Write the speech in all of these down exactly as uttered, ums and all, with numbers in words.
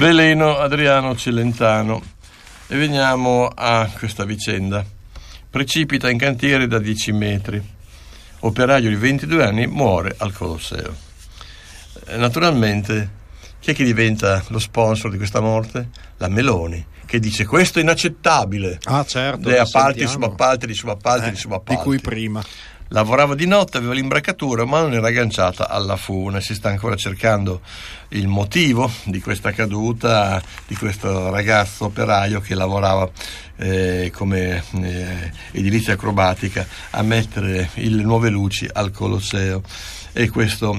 Veleno Adriano Celentano. E veniamo a questa vicenda. Precipita in cantiere da dieci metri. Operaio di ventidue anni muore al Colosseo. Naturalmente, chi è che diventa lo sponsor di questa morte? La Meloni, che dice questo è inaccettabile. Ah, certo. Le appalti, subappalti, di subappalti, eh, di subappalti. Di cui prima. Lavorava di notte, aveva l'imbracatura, ma non era agganciata alla fune. Si sta ancora cercando il motivo di questa caduta di questo ragazzo operaio che lavorava eh, come eh, edilizia acrobatica a mettere le nuove luci al Colosseo. E questo,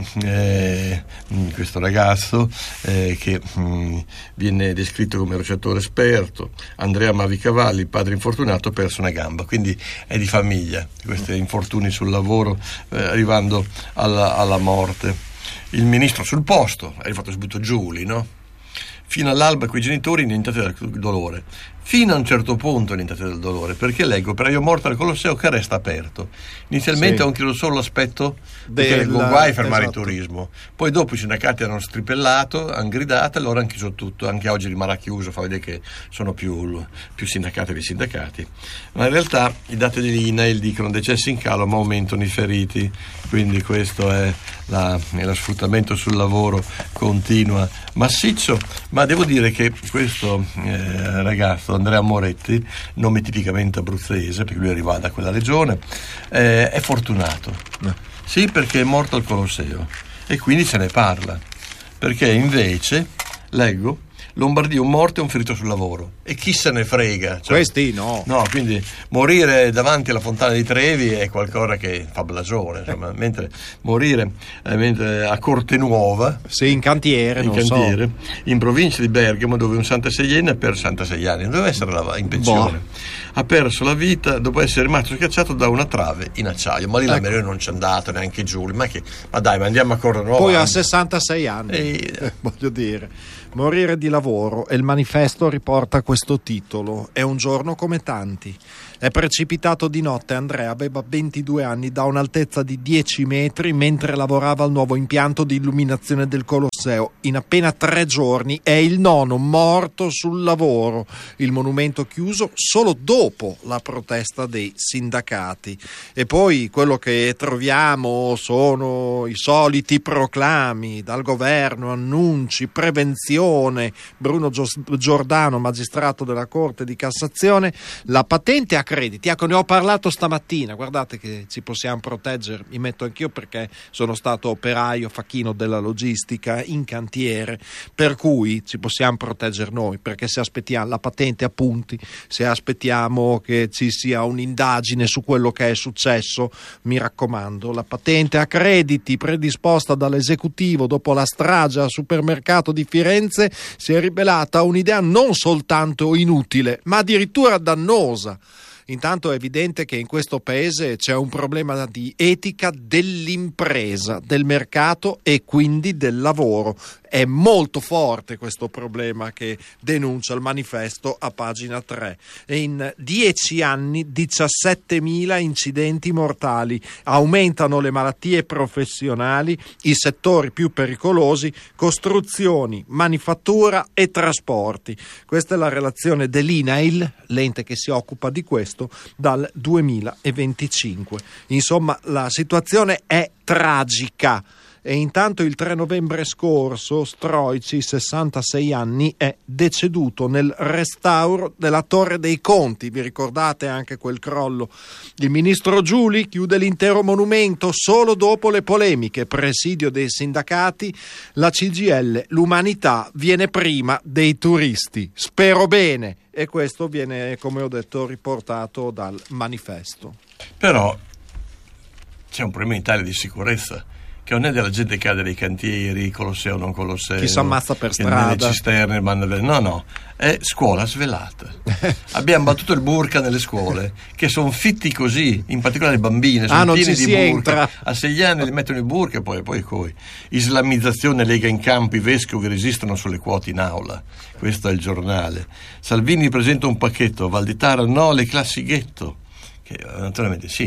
eh, questo ragazzo eh, che mh, viene descritto come rociatore esperto, Andrea Mavicavalli, padre infortunato, ha perso una gamba, quindi è di famiglia questi infortuni sul lavoro, eh, arrivando alla, alla morte. Il ministro sul posto, è arrivato subito Giuli, no? Fino all'alba quei genitori nientate dal dolore, fino a un certo punto nientate dal dolore, perché leggo operaio morto al Colosseo che resta aperto. Inizialmente sì. Ho chiesto solo l'aspetto perché leggo guai a fermare esatto. Il turismo, poi dopo i sindacati hanno strippellato, hanno gridato, allora hanno chiuso tutto, anche oggi rimarrà chiuso, fa vedere che sono più, più sindacati dei sindacati, ma in realtà i dati dell'I N A I L dicono decessi in calo ma aumentano i feriti, quindi questo è, la, è lo sfruttamento sul lavoro continua massiccio. Ma devo dire che questo eh, ragazzo, Andrea Moretti, nome tipicamente abruzzese, perché lui arriva da quella regione, eh, è fortunato. Sì, perché è morto al Colosseo e quindi se ne parla. Perché invece, leggo, Lombardia un morto e un ferito sul lavoro. E chi se ne frega? Cioè, questi no. No, quindi morire davanti alla Fontana di Trevi è qualcosa che fa blasone, insomma, eh. mentre morire eh, mentre a Cortenuova, sì, in cantiere, in, non cantiere so. in provincia di Bergamo, dove un santaseienne ha perso sessantasei anni, doveva essere in pensione, boh. Ha perso la vita dopo essere rimasto schiacciato da una trave in acciaio, ma lì ecco. La Meloni non c'è andato, neanche Giulio, ma che, ma dai, ma andiamo a Cortenuova. Poi ha sessantasei anni, e... eh, voglio dire. Morire di lavoro, e il manifesto riporta questo titolo: è un giorno come tanti. È precipitato di notte. Andrea aveva ventidue anni, da un'altezza di dieci metri, mentre lavorava al nuovo impianto di illuminazione del Colosseo. In appena tre giorni è il nono morto sul lavoro. Il monumento chiuso solo dopo la protesta dei sindacati. E poi quello che troviamo sono i soliti proclami dal governo, annunci, prevenzione. Bruno Giordano, magistrato della Corte di Cassazione: la patente a crediti, ecco, ne ho parlato stamattina, guardate che ci possiamo proteggere, mi metto anch'io perché sono stato operaio facchino della logistica in cantiere, per cui ci possiamo proteggere noi, perché se aspettiamo la patente a punti, se aspettiamo che ci sia un'indagine su quello che è successo, mi raccomando, la patente a crediti predisposta dall'esecutivo dopo la strage al supermercato di Firenze si è rivelata un'idea non soltanto inutile, ma addirittura dannosa. Intanto è evidente che in questo paese c'è un problema di etica dell'impresa, del mercato e quindi del lavoro. È molto forte questo problema che denuncia il manifesto a pagina tre. E in dieci anni diciassettemila incidenti mortali, aumentano le malattie professionali, i settori più pericolosi, costruzioni, manifattura e trasporti. Questa è la relazione dell'I N A I L, l'ente che si occupa di questo, dal duemilaventicinque. Insomma, la situazione è tragica. E intanto il tre novembre scorso Stroici, sessantasei anni, è deceduto nel restauro della Torre dei Conti. Vi ricordate anche quel crollo? Il ministro Giuli chiude l'intero monumento solo dopo le polemiche, presidio dei sindacati, la C G I L, l'umanità viene prima dei turisti. Spero bene. E questo viene, come ho detto, riportato dal manifesto. Però c'è un problema in Italia di sicurezza, che non è della gente che cade nei cantieri, Colosseo non Colosseo, chi si ammazza per strada, nelle cisterne, no no, è scuola svelata. Abbiamo battuto il burka nelle scuole, che sono fitti così, in particolare le bambine sono ah, non piene ci di si burka, entra. A sei anni li mettono il burka e poi, poi coi islamizzazione lega in campo, i vescovi resistono sulle quote in aula, questo è il giornale. Salvini presenta un pacchetto, Valditara no, le classi ghetto, che naturalmente sì,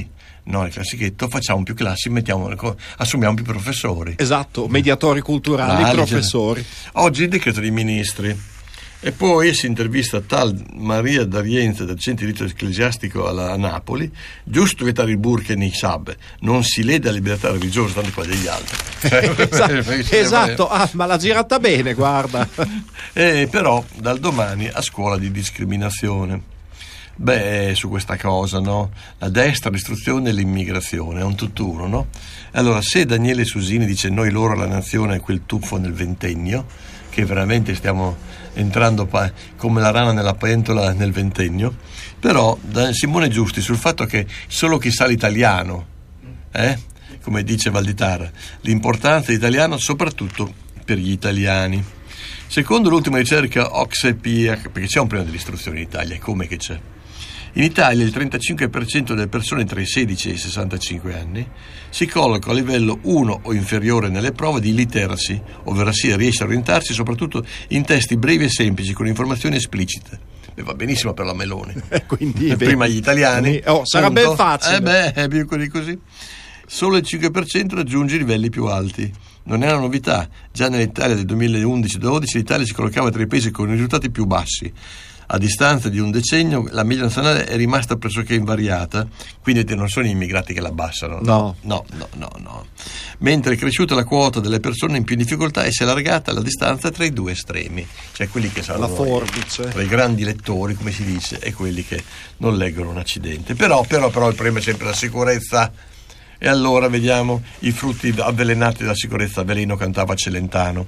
No, il classichetto, facciamo più classi, mettiamo, assumiamo più professori. Esatto, mediatori culturali, ah, professori. Oggi il decreto dei ministri. E poi si intervista tal Maria D'Arienza del Centro di Diritto Ecclesiastico alla, a Napoli, giusto vietare il burqa e niqab, non si lede la libertà religiosa, tanto qua degli altri. esatto, esatto. Ah, ma l'ha girata bene, guarda. E però dal domani a scuola di discriminazione. Beh, su questa cosa, no? La destra, l'istruzione e l'immigrazione, è un tutt'uno, no? Allora, se Daniele Susini dice noi loro la nazione è quel tuffo nel ventennio, che veramente stiamo entrando pa- come la rana nella pentola nel ventennio, però da Simone Giusti sul fatto che solo chi sa l'italiano, eh? come dice Valditara, l'importanza dell'italiano soprattutto per gli italiani. Secondo l'ultima ricerca Oxepia, perché c'è un problema dell'istruzione in Italia, come che c'è? In Italia il trentacinque per cento delle persone tra i sedici e i sessantacinque anni si colloca a livello uno o inferiore nelle prove di literacy, ovvero sia riesce a orientarsi soprattutto in testi brevi e semplici con informazioni esplicite. Beh, va benissimo per la Meloni. Quindi, prima gli italiani. Oh, sarà ben facile. Eh beh, è più così. Solo il cinque per cento raggiunge i livelli più alti. Non è una novità. Già nell'Italia del duemilaundici dodici l'Italia si collocava tra i paesi con i risultati più bassi. A distanza di un decennio la media nazionale è rimasta pressoché invariata, quindi non sono gli immigrati che la abbassano. No. No, no, no, no. Mentre è cresciuta la quota delle persone in più difficoltà e si è allargata la distanza tra i due estremi, cioè quelli che sanno la forbice, tra i grandi lettori, come si dice, e quelli che non leggono un accidente. Però, però, però il problema è sempre la sicurezza. E allora vediamo i frutti avvelenati della sicurezza. Veleno cantava Celentano.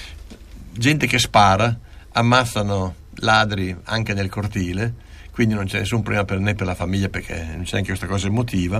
Gente che spara, ammazzano ladri anche nel cortile, quindi non c'è nessun problema per né per la famiglia, perché non c'è anche questa cosa emotiva.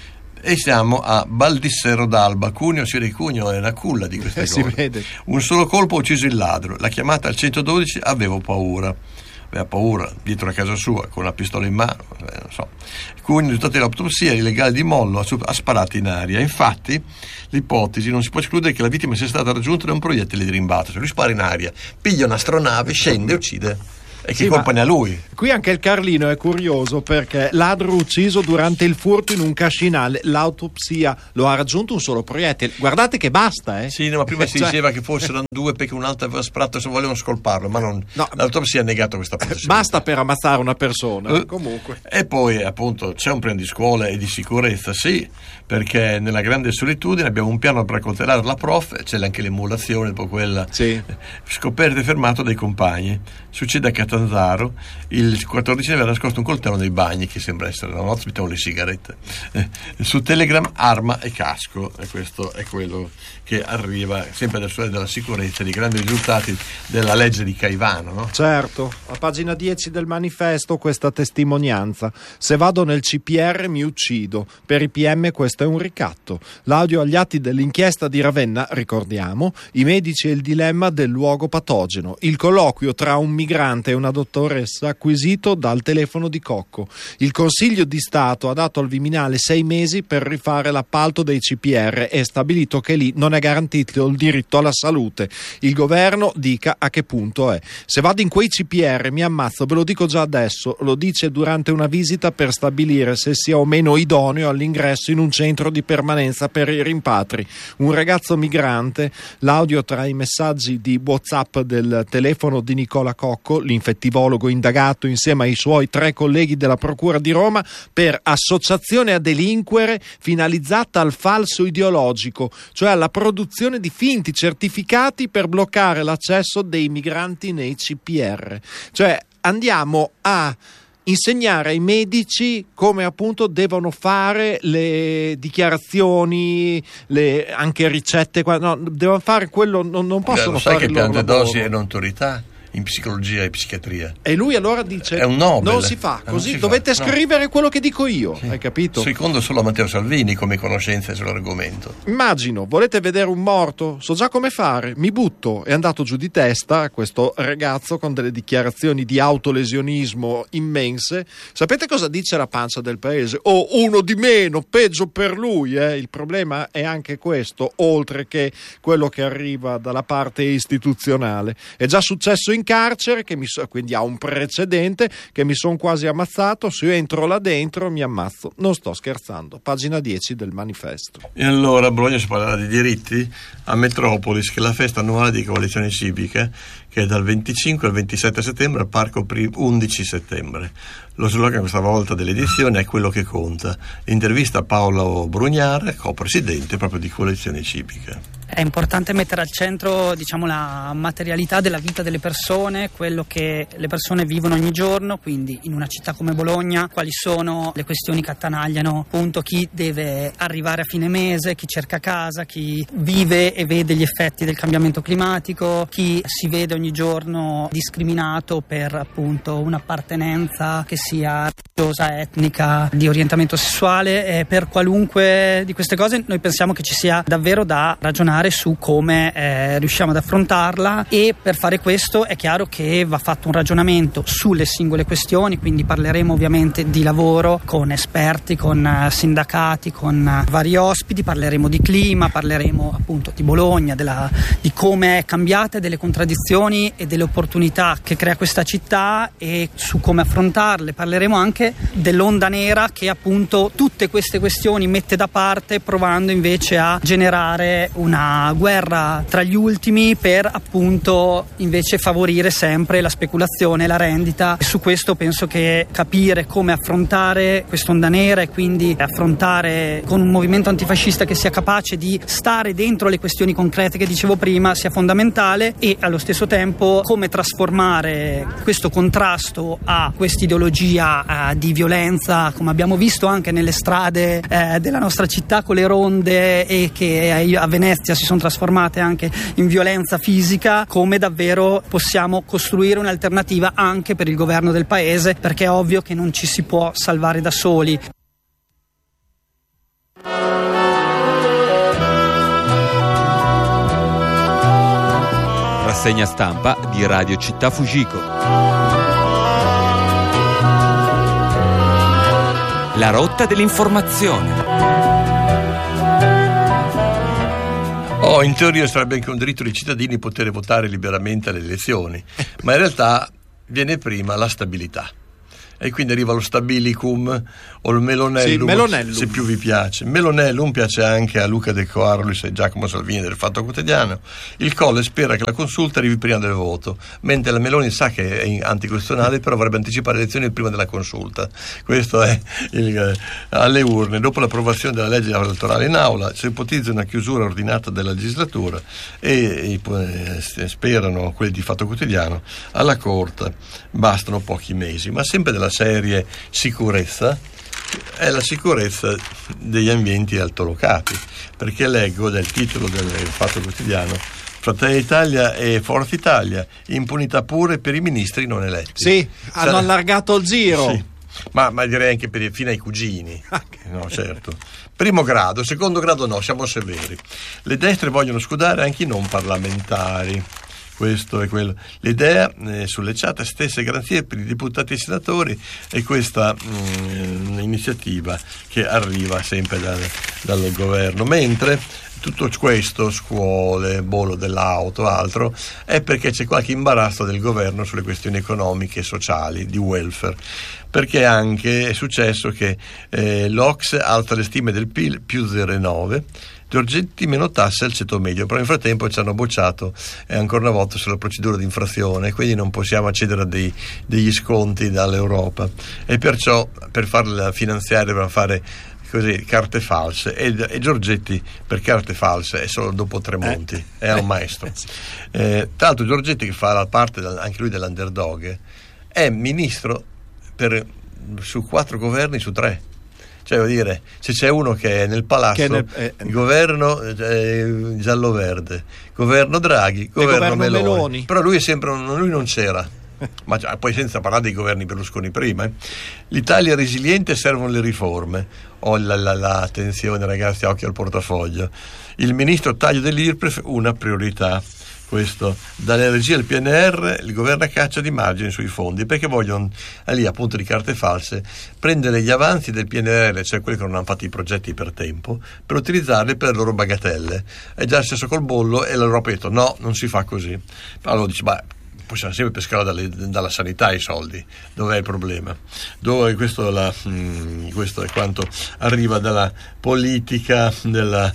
E siamo a Baldissero d'Alba, Cuneo, si vede Cuneo è la culla di queste eh, cose. Si vede. Un solo colpo ha ucciso il ladro, la chiamata al centododici, avevo paura. Aveva paura dietro a casa sua con una pistola in mano, eh, non so. Quindi il risultato dell'autopsia illegale di Mollo ha sparato in aria. Infatti l'ipotesi non si può escludere che la vittima sia stata raggiunta da un proiettile di rimbalzo. Se lui spara in aria, piglia un'astronave, scende e uccide. E che sì, colpa ne ha lui? Qui anche il Carlino è curioso, perché ladro ucciso durante il furto in un cascinale, l'autopsia lo ha raggiunto un solo proiettile. Guardate che basta, eh? Sì, no, ma prima si cioè... diceva che fossero due perché un altro aveva sparato se volevano scolparlo, ma non, no, l'autopsia ha negato questa possibilità. Basta per ammazzare una persona, uh, comunque. E poi appunto c'è un piano di scuola e di sicurezza, sì, perché nella grande solitudine abbiamo un piano per accoltellare la prof, c'è anche l'emulazione, dopo quella sì. Scoperto e fermato dai compagni. Succede a Catanzaro, il quattordicenne aveva nascosto un coltello nei bagni, che sembra essere la notte, mettiamo le sigarette. Eh, su Telegram arma e casco, e questo è quello che arriva sempre dal sole della sicurezza, di grandi risultati della legge di Caivano, no? Certo, a pagina dieci del manifesto questa testimonianza: se vado nel C P R mi uccido, per i P M questo è un ricatto. L'audio agli atti dell'inchiesta di Ravenna, ricordiamo, i medici e il dilemma del luogo patogeno, il colloquio tra un migrante e una dottoressa acquisito dal telefono di Cocco. Il Consiglio di Stato ha dato al Viminale sei mesi per rifare l'appalto dei C P R e stabilito che lì non è garantito il diritto alla salute. Il governo dica a che punto è. Se vado in quei C P R mi ammazzo, ve lo dico già adesso, lo dice durante una visita per stabilire se sia o meno idoneo all'ingresso in un centro di permanenza per i rimpatri. Un ragazzo migrante, l'audio tra i messaggi di WhatsApp del telefono di Nicola Cocco, l'infettivologo indagato insieme ai suoi tre colleghi della Procura di Roma per associazione a delinquere finalizzata al falso ideologico, cioè alla produzione di finti certificati per bloccare l'accesso dei migranti nei C P R. Cioè andiamo a insegnare ai medici come appunto devono fare le dichiarazioni, le anche ricette, no, devono fare quello, non, non possono eh, sai fare che il loro Piantedosi lavoro. è un'autorità in psicologia e psichiatria. E lui allora dice: è un Nobel. non si fa così, si dovete fa, scrivere no. quello che dico io, sì. Hai capito? Secondo solo Matteo Salvini come conoscenze sull'argomento. Immagino, volete vedere un morto? So già come fare, mi butto. È andato giù di testa questo ragazzo con delle dichiarazioni di autolesionismo immense. Sapete cosa dice la pancia del paese? Oh, uno di meno, peggio per lui, eh? Il problema è anche questo, oltre che quello che arriva dalla parte istituzionale. È già successo in in carcere, che mi so, quindi ha un precedente, che mi sono quasi ammazzato, se io entro là dentro mi ammazzo. Non sto scherzando. Pagina dieci del manifesto. E allora a Bologna si parlerà di diritti a Metropolis, che è la festa annuale di Coalizione Civica, che è dal venticinque al ventisette settembre al Parco undici settembre. Lo slogan questa volta dell'edizione è quello che conta. Intervista a Paolo Brugnare, co-presidente proprio di Coalizione Civica. È importante mettere al centro, diciamo, la materialità della vita delle persone, quello che le persone vivono ogni giorno, quindi in una città come Bologna quali sono le questioni che attanagliano appunto chi deve arrivare a fine mese, chi cerca casa, chi vive e vede gli effetti del cambiamento climatico, chi si vede ogni giorno discriminato per appunto un'appartenenza che sia religiosa, etnica, di orientamento sessuale. E per qualunque di queste cose noi pensiamo che ci sia davvero da ragionare su come eh, riusciamo ad affrontarla, e per fare questo è chiaro che va fatto un ragionamento sulle singole questioni, quindi parleremo ovviamente di lavoro con esperti, con eh, sindacati, con eh, vari ospiti, parleremo di clima, parleremo appunto di Bologna, della, di come è cambiata, delle contraddizioni e delle opportunità che crea questa città e su come affrontarle. Parleremo anche dell'onda nera che appunto tutte queste questioni mette da parte, provando invece a generare una guerra tra gli ultimi per appunto invece favorire sempre la speculazione e la rendita. E su questo penso che capire come affrontare quest'onda nera e quindi affrontare con un movimento antifascista che sia capace di stare dentro le questioni concrete che dicevo prima sia fondamentale, e allo stesso tempo come trasformare questo contrasto a quest'ideologia eh, di violenza, come abbiamo visto anche nelle strade eh, della nostra città con le ronde, e che a Venezia si sono trasformate anche in violenza fisica, come davvero possiamo costruire un'alternativa anche per il governo del paese, perché è ovvio che non ci si può salvare da soli. Rassegna stampa di Radio Città Fujiko. La rotta dell'informazione. Oh, in teoria sarebbe anche un diritto dei cittadini poter votare liberamente alle elezioni, ma in realtà viene prima la stabilità. E quindi arriva lo stabilicum o il melonellum, sì, melonellum, se più vi piace. Melonellum piace anche a Luca De Coarlis e Giacomo Salvini del Fatto Quotidiano. Il Colle spera che la consulta arrivi prima del voto, mentre la Meloni sa che è anticostituzionale, però vorrebbe anticipare le elezioni prima della consulta. Questo è il, alle urne. Dopo l'approvazione della legge elettorale in aula si ipotizza una chiusura ordinata della legislatura e, e sperano quelli di Fatto Quotidiano alla Corte bastano pochi mesi, ma sempre della serie sicurezza è la sicurezza degli ambienti altolocati, perché leggo dal titolo del Fatto Quotidiano: Fratelli d'Italia e Forza Italia, impunità pure per i ministri non eletti. Sì, hanno Sarà... allargato il giro. Sì. Ma, ma direi anche per, fino ai cugini. No, certo. Primo grado, secondo grado no, siamo severi. Le destre vogliono scudare anche i non parlamentari. Questo è quello. L'idea eh, sulle chat, stesse garanzie per i deputati e senatori, e questa mh, iniziativa che arriva sempre dal, dal governo. Mentre tutto questo, scuole, bollo dell'auto, altro, è perché c'è qualche imbarazzo del governo sulle questioni economiche e sociali, di welfare. Perché anche è successo che eh, l'O C S E alza le stime del P I L più zero virgola nove, Giorgetti meno tasse al ceto medio, però nel frattempo ci hanno bocciato eh, ancora una volta sulla procedura di infrazione, quindi non possiamo accedere a dei, degli sconti dall'Europa, e perciò per farla finanziare dobbiamo fare così carte false, e, e Giorgetti per carte false è solo dopo Tremonti, eh? è un maestro. Eh, tra l'altro Giorgetti, che fa la parte anche lui dell'underdog, è ministro per, su quattro governi su tre. Cioè, vuol dire, se c'è uno che è nel palazzo, nel, eh, governo eh, giallo-verde, governo Draghi, governo, governo Meloni. Meloni, però lui è sempre, lui non c'era. Ma poi senza parlare dei governi Berlusconi prima. Eh. L'Italia è resiliente, servono le riforme. Oh, la, la, la, attenzione ragazzi, occhio al portafoglio. Il ministro taglio dell'I R P E F, una priorità. Questo, dalle regie del P N R R il governo a caccia di margini sui fondi, perché vogliono lì, appunto, di carte false, prendere gli avanzi del P N R R, cioè quelli che non hanno fatto i progetti per tempo, per utilizzarli per le loro bagatelle. È già il stesso col bollo, e l'Europa ha detto no, non si fa così. Allora dice, beh, possiamo sempre pescare dalle, dalla sanità i soldi. Dov'è il problema? Dove questo, la, mh, questo è quanto arriva dalla politica della,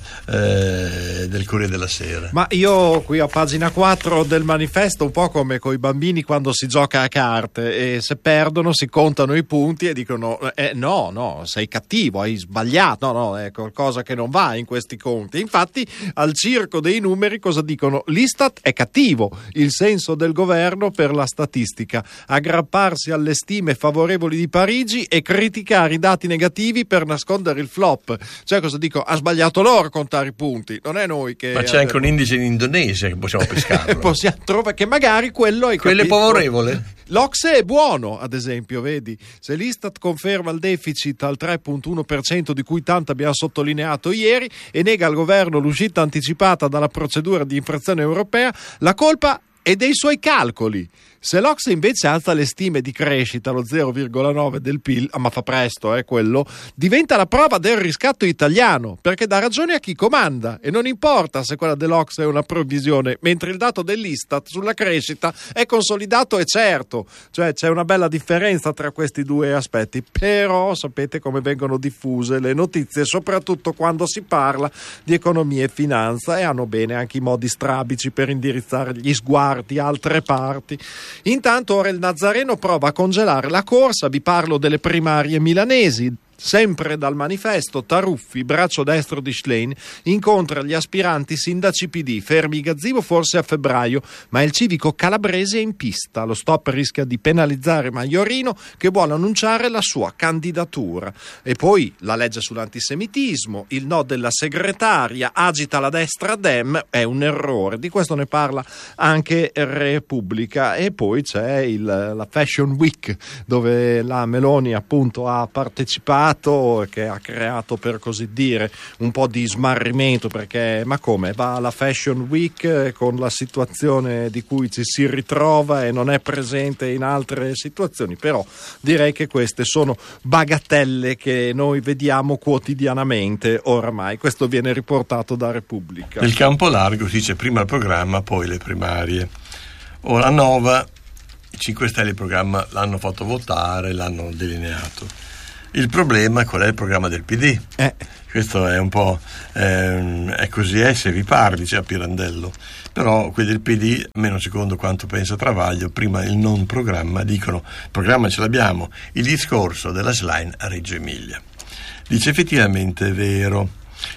eh, del Corriere della Sera. Ma io qui a pagina quattro del manifesto, un po' come con i bambini quando si gioca a carte, e se perdono si contano i punti e dicono eh, no, no, sei cattivo, hai sbagliato, no, no, è qualcosa che non va in questi conti. Infatti al circo dei numeri cosa dicono? L'Istat è cattivo, il senso del governo per la statistica, aggrapparsi alle stime favorevoli di Parigi e criticare i dati negativi per nascondere il flop. Cioè cosa dico? Ha sbagliato loro a contare i punti, non è noi che... Ma c'è anche un indice in Indonesia che possiamo pescarlo. possiamo trovare che magari quello è quello è favorevole. L'Ocse è buono, ad esempio, vedi, se l'Istat conferma il deficit al tre virgola uno per cento di cui tanto abbiamo sottolineato ieri e nega al governo l'uscita anticipata dalla procedura di infrazione europea, la colpa è dei suoi calcoli. Se l'Ocse invece alza le stime di crescita allo zero virgola nove del P I L, ah, ma fa presto, eh, quello, diventa la prova del riscatto italiano, perché dà ragione a chi comanda e non importa se quella dell'Ocse è una previsione, mentre il dato dell'Istat sulla crescita è consolidato e certo, cioè c'è una bella differenza tra questi due aspetti, però sapete come vengono diffuse le notizie, soprattutto quando si parla di economia e finanza, e hanno bene anche i modi strabici per indirizzare gli sguardi a altre parti. Intanto ora il Nazareno prova a congelare la corsa, vi parlo delle primarie milanesi. Sempre dal manifesto, Taruffi, braccio destro di Schlein, incontra gli aspiranti sindaci P D, fermi i gazebo forse a febbraio, ma il civico calabrese è in pista. Lo stop rischia di penalizzare Maiorino, che vuole annunciare la sua candidatura. E poi la legge sull'antisemitismo, il no della segretaria, agita la destra Dem, è un errore. Di questo ne parla anche Repubblica. E poi c'è il, la Fashion Week, dove la Meloni appunto ha partecipato, che ha creato, per così dire, un po' di smarrimento, perché ma come va alla Fashion Week con la situazione di cui ci si ritrova e non è presente in altre situazioni. Però direi che queste sono bagatelle che noi vediamo quotidianamente oramai. Questo viene riportato da Repubblica. Nel campo largo si dice prima il programma, poi le primarie. Ora Nova, i cinque Stelle il programma l'hanno fatto votare, l'hanno delineato. Il problema qual è? Il programma del P D. Eh. Questo è un po' ehm, è così è se vi parli, diceva Pirandello. Però quelli del P D, meno secondo quanto pensa Travaglio, prima il non programma, dicono il programma ce l'abbiamo, il discorso della Schlein a Reggio Emilia. Dice effettivamente è vero.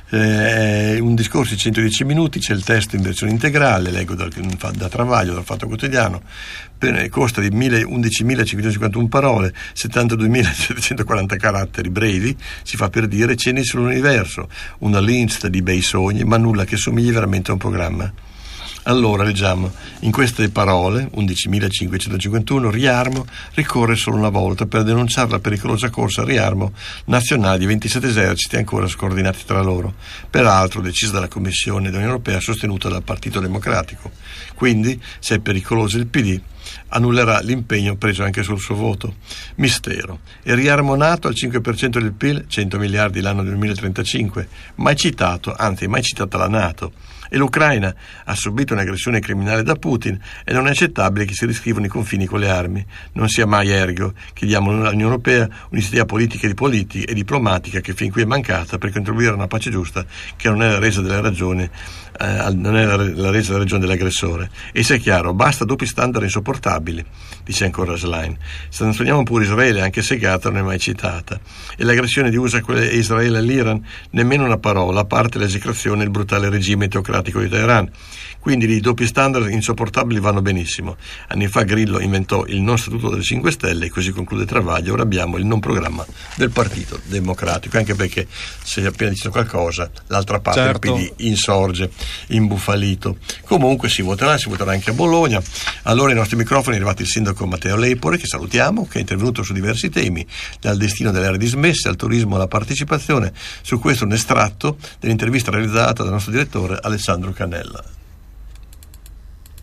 Eh, un discorso di centodieci minuti, c'è il testo in versione integrale, leggo dal, da Travaglio, dal Fatto Quotidiano, per, costa di undicimilacinquecentocinquantuno parole, settantaduemilasettecentoquaranta caratteri brevi, si fa per dire cenni sull'universo, una lista di bei sogni, ma nulla che somigli veramente a un programma. Allora leggiamo in queste parole, undicimilacinquecentocinquantuno, Riarmo ricorre solo una volta per denunciare la pericolosa corsa a Riarmo nazionale di ventisette eserciti ancora scordinati tra loro, peraltro decisa dalla Commissione dell'Unione Europea sostenuta dal Partito Democratico. Quindi, se è pericoloso il P D, annullerà l'impegno preso anche sul suo voto. Mistero. E Riarmo nato al cinque per cento del P I L, cento miliardi l'anno del duemilatrentacinque, mai citato, anzi mai citata la NATO. E l'Ucraina ha subito un'aggressione criminale da Putin e non è accettabile che si riscrivano i confini con le armi. Non sia mai ergo. Chiediamo all'Unione Europea un'iniziativa politica e, di politica e diplomatica che fin qui è mancata per contribuire a una pace giusta che non è la resa della ragione eh, non è la, la resa della ragione dell'aggressore. E sia chiaro, basta doppi standard insopportabili, dice ancora Schlein. Sanzioniamo pure Israele, anche se Gaza non è mai citata. E l'aggressione di U S A e Israele all'Iran, nemmeno una parola, a parte l'esecrazione e il brutale regime teocratico di Teheran. Quindi i doppi standard insopportabili vanno benissimo. Anni fa Grillo inventò il non statuto delle cinque Stelle e così conclude Travaglio. Ora abbiamo il non programma del Partito Democratico, anche perché se è appena detto qualcosa l'altra parte certo. del P D insorge imbufalito. Comunque si voterà, si voterà anche a Bologna. Allora ai nostri microfoni è arrivato il sindaco Matteo Lepore, che salutiamo, che è intervenuto su diversi temi, dal destino delle aree dismesse al turismo alla partecipazione. Su questo un estratto dell'intervista realizzata dal nostro direttore Alessandro Cannella.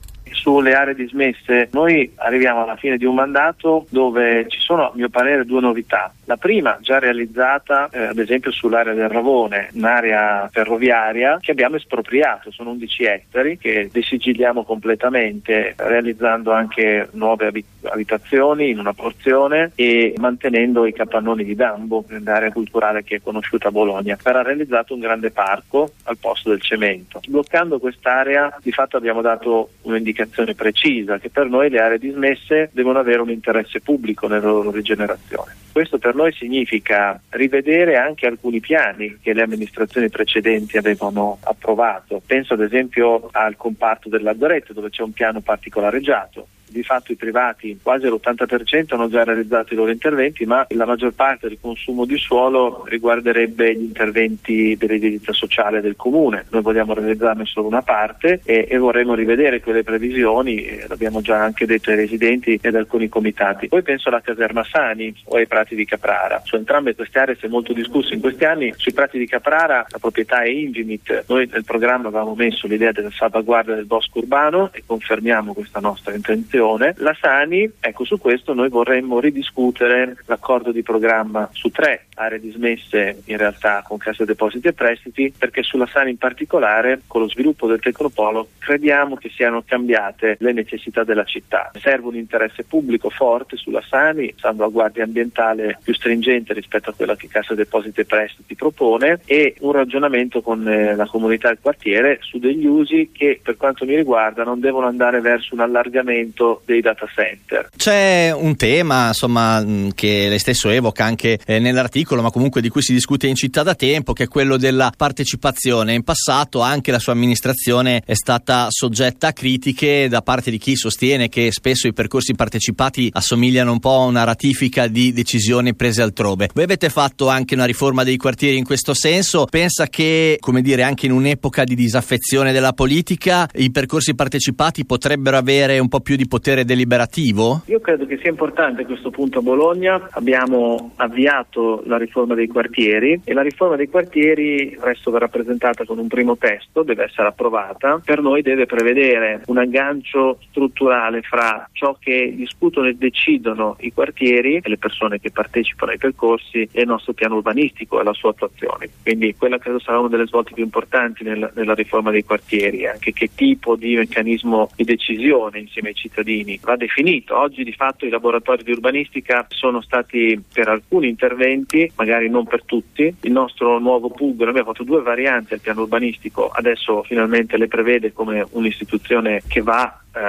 sulle aree dismesse, noi arriviamo alla fine di un mandato dove ci sono, a mio parere, due novità. La prima, già realizzata eh, ad esempio sull'area del Ravone, un'area ferroviaria che abbiamo espropriato, sono undici ettari che desigilliamo completamente, realizzando anche nuove abit- abitazioni in una porzione e mantenendo i capannoni di Dambo, l'area culturale che è conosciuta a Bologna. Verrà realizzato un grande parco al posto del cemento. Bloccando quest'area, di fatto abbiamo dato un'indicazione precisa che per noi le aree dismesse devono avere un interesse pubblico nella loro rigenerazione. Questo per noi significa rivedere anche alcuni piani che le amministrazioni precedenti avevano approvato. Penso ad esempio al comparto dell'Algoretto, dove c'è un piano particolareggiato. Di fatto i privati, quasi l'ottanta per cento, hanno già realizzato i loro interventi, ma la maggior parte del consumo di suolo riguarderebbe gli interventi dell'edilizia sociale del comune. Noi vogliamo realizzarne solo una parte e, e vorremmo rivedere quelle previsioni, e l'abbiamo già anche detto ai residenti ed alcuni comitati. Poi penso alla caserma Sani o ai prati di Caprara. Su entrambe queste aree si è molto discusso in questi anni. Sui prati di Caprara la proprietà è Invinit. Noi nel programma avevamo messo l'idea della salvaguardia del bosco urbano e confermiamo questa nostra intenzione. La Sani, ecco, su questo noi vorremmo ridiscutere l'accordo di programma su tre aree dismesse in realtà con Cassa Depositi e Prestiti, perché sulla Sani in particolare, con lo sviluppo del Tecnopolo, crediamo che siano cambiate le necessità della città. Serve un interesse pubblico forte sulla Sani, salvaguardia ambientale più stringente rispetto a quella che Cassa Depositi e Prestiti propone e un ragionamento con eh, la comunità del quartiere su degli usi che, per quanto mi riguarda, non devono andare verso un allargamento dei data center. C'è un tema, insomma, che lei stesso evoca anche eh, nell'articolo, ma comunque di cui si discute in città da tempo, che è quello della partecipazione. In passato anche la sua amministrazione è stata soggetta a critiche da parte di chi sostiene che spesso i percorsi partecipati assomigliano un po' a una ratifica di decisioni prese altrove. Voi avete fatto anche una riforma dei quartieri in questo senso. Pensa che, come dire, anche in un'epoca di disaffezione della politica, i percorsi partecipati potrebbero avere un po' più di potere deliberativo? Io credo che sia importante a questo punto a Bologna. Abbiamo avviato la riforma dei quartieri e la riforma dei quartieri presto verrà presentata con un primo testo, deve essere approvata. Per noi deve prevedere un aggancio strutturale fra ciò che discutono e decidono i quartieri e le persone che partecipano ai percorsi e il nostro piano urbanistico e la sua attuazione. Quindi quella credo sarà una delle svolte più importanti nel, nella riforma dei quartieri, anche che tipo di meccanismo di decisione insieme ai cittadini va definito. Oggi di fatto i laboratori di urbanistica sono stati per alcuni interventi, magari non per tutti. Il nostro nuovo P U G, noi abbiamo fatto due varianti al piano urbanistico, adesso finalmente le prevede come un'istituzione che va eh,